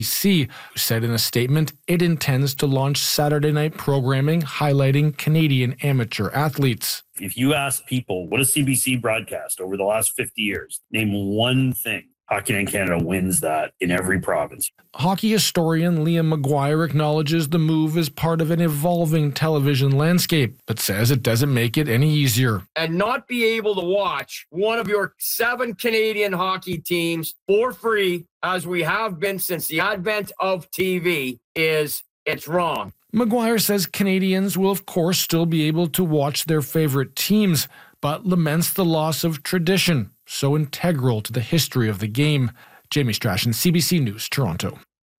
CBC said in a statement it intends to launch Saturday night programming highlighting Canadian amateur athletes. If you ask people, what does CBC broadcast over the last 50 years? Name one thing. Hockey Night in Canada wins that in every province. Hockey historian Liam McGuire acknowledges the move is part of an evolving television landscape, but says it doesn't make it any easier. And not be able to watch one of your 7 Canadian hockey teams for free, as we have been since the advent of TV, it's wrong. McGuire says Canadians will of course still be able to watch their favorite teams, but laments the loss of tradition, so integral to the history of the game. Jamie Strachan, CBC News, Toronto.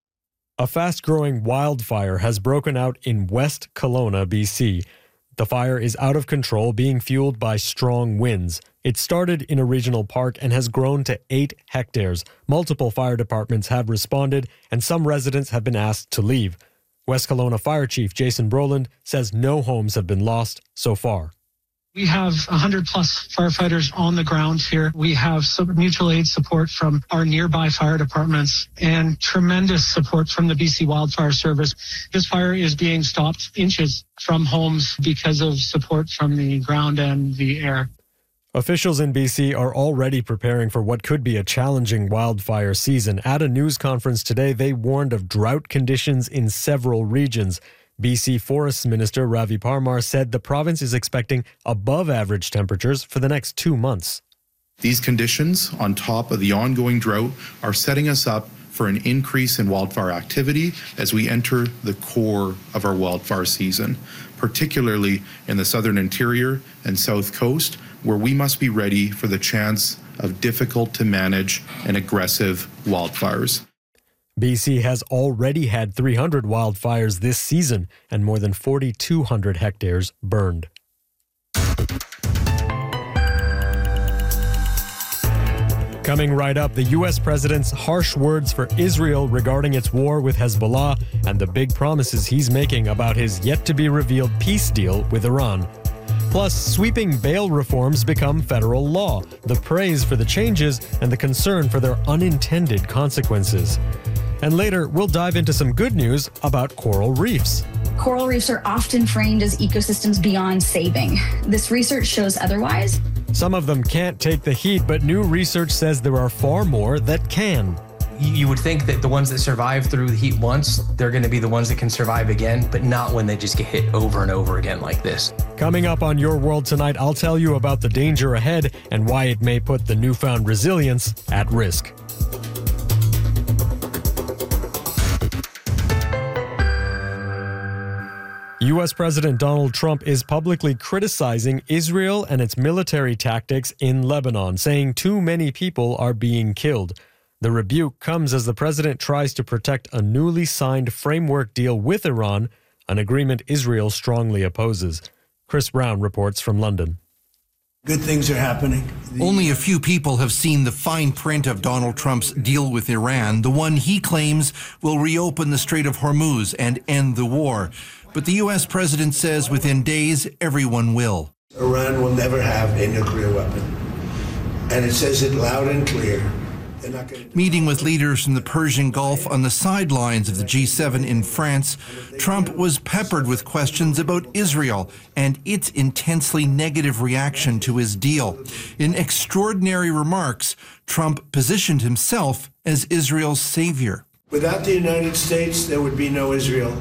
A fast-growing wildfire has broken out in West Kelowna, BC. The fire is out of control, being fueled by strong winds. It started in a regional park and has grown to 8 hectares. Multiple fire departments have responded, and some residents have been asked to leave. West Kelowna Fire Chief Jason Brolin says no homes have been lost so far. We have 100 plus firefighters on the ground here. We have some mutual aid support from our nearby fire departments and tremendous support from the BC Wildfire Service. This fire is being stopped inches from homes because of support from the ground and the air. Officials in BC are already preparing for what could be a challenging wildfire season. At a news conference today, they warned of drought conditions in several regions. BC Forests Minister Ravi Parmar said the province is expecting above-average temperatures for the next 2 months. These conditions, on top of the ongoing drought, are setting us up for an increase in wildfire activity as we enter the core of our wildfire season, particularly in the southern interior and south coast, where we must be ready for the chance of difficult-to-manage and aggressive wildfires. BC has already had 300 wildfires this season and more than 4,200 hectares burned. Coming right up, the U.S. president's harsh words for Israel regarding its war with Hezbollah and the big promises he's making about his yet-to-be-revealed peace deal with Iran. Plus, sweeping bail reforms become federal law, the praise for the changes and the concern for their unintended consequences. And later, we'll dive into some good news about coral reefs. Coral reefs are often framed as ecosystems beyond saving. This research shows otherwise. Some of them can't take the heat, but new research says there are far more that can. You would think that the ones that survive through the heat once, they're going to be the ones that can survive again, but not when they just get hit over and over again like this. Coming up on Your World Tonight, I'll tell you about the danger ahead and why it may put the newfound resilience at risk. U.S. President Donald Trump is publicly criticizing Israel and its military tactics in Lebanon, saying too many people are being killed. The rebuke comes as the president tries to protect a newly signed framework deal with Iran, an agreement Israel strongly opposes. Chris Brown reports from London. Good things are happening. Only a few people have seen the fine print of Donald Trump's deal with Iran, the one he claims will reopen the Strait of Hormuz and end the war. But the U.S. president says within days, everyone will. Iran will never have a nuclear weapon. And it says it loud and clear. Meeting with leaders from the Persian Gulf on the sidelines of the G7 in France, Trump was peppered with questions about Israel and its intensely negative reaction to his deal. In extraordinary remarks, Trump positioned himself as Israel's savior. Without the United States, there would be no Israel.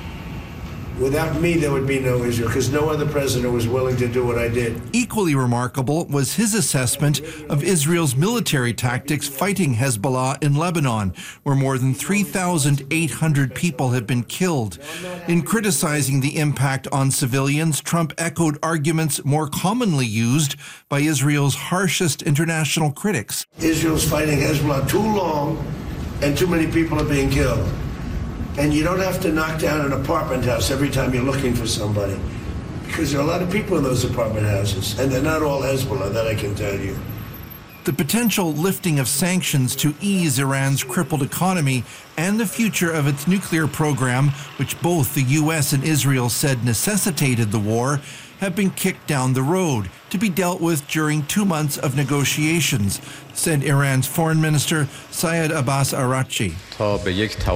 Without me, there would be no Israel, because no other president was willing to do what I did. Equally remarkable was his assessment of Israel's military tactics fighting Hezbollah in Lebanon, where more than 3,800 people have been killed. In criticizing the impact on civilians, Trump echoed arguments more commonly used by Israel's harshest international critics. Israel's fighting Hezbollah too long, and too many people are being killed. And you don't have to knock down an apartment house every time you're looking for somebody, because there are a lot of people in those apartment houses, and they're not all Hezbollah, that I can tell you. The potential lifting of sanctions to ease Iran's crippled economy and the future of its nuclear program, which both the U.S. and Israel said necessitated the war, have been kicked down the road to be dealt with during 2 months of negotiations, said Iran's Foreign Minister Syed Abbas Araghchi.